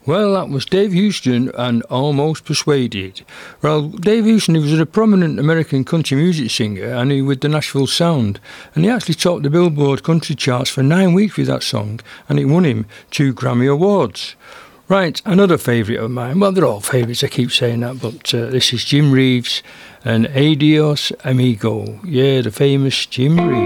Well, that was Dave Houston and Almost Persuaded. Well, Dave Houston, he was a prominent American country music singer, and he with the Nashville Sound, and he actually topped the Billboard country charts for 9 weeks with that song, and it won him 2 Grammy Awards. Right, another favourite of mine. Well, they're all favourites, I keep saying that, but this is Jim Reeves and Adios Amigo. Yeah, the famous Jim Reeves.